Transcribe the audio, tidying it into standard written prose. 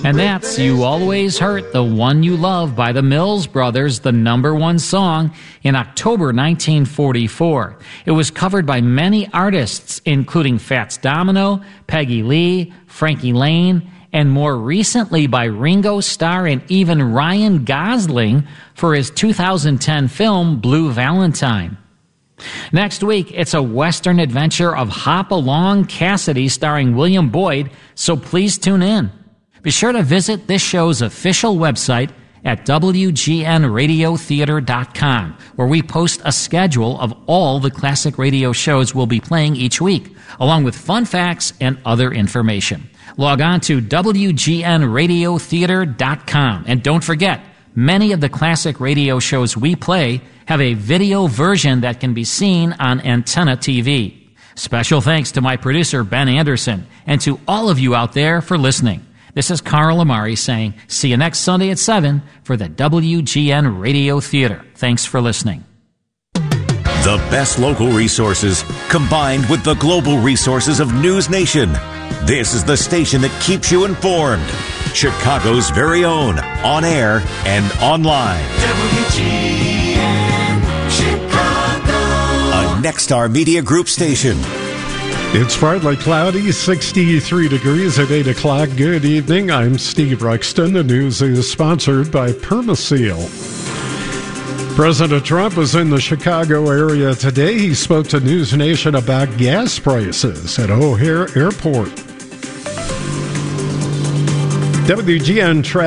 And that's You Always Hurt the One You Love by the Mills Brothers, the #1 song in October 1944. It was covered by many artists, including Fats Domino, Peggy Lee, Frankie Laine, and more recently by Ringo Starr and even Ryan Gosling for his 2010 film Blue Valentine. Next week, it's a Western adventure of Hop Along Cassidy starring William Boyd, so please tune in. Be sure to visit this show's official website at WGNRadioTheater.com, where we post a schedule of all the classic radio shows we'll be playing each week, along with fun facts and other information. Log on to WGNRadioTheater.com, and don't forget, many of the classic radio shows we play have a video version that can be seen on Antenna TV. Special thanks to my producer, Ben Anderson, and to all of you out there for listening. This is Carl Amari saying, see you next Sunday at 7 for the WGN Radio Theater. Thanks for listening. The best local resources combined with the global resources of News Nation. This is the station that keeps you informed. Chicago's very own, on air and online. WGN Chicago. A Nexstar Media Group station. It's partly cloudy, 63 degrees at 8 o'clock. Good evening. I'm Steve Ruxton. The news is sponsored by Permaseal. President Trump was in the Chicago area today. He spoke to News Nation about gas prices at O'Hare Airport. WGN